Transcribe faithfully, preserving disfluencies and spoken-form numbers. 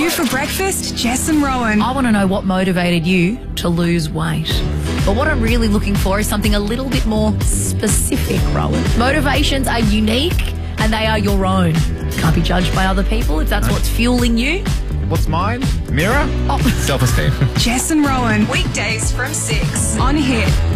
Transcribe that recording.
You for breakfast, Jess and Rowan. I want to know what motivated you to lose weight. But what I'm really looking for is something a little bit more specific, Rowan. Motivations are unique and they are your own. Can't be judged by other people if that's what's fueling you. What's mine? Mirror? Oh. Self-esteem. Jess and Rowan. Weekdays from six on Hit.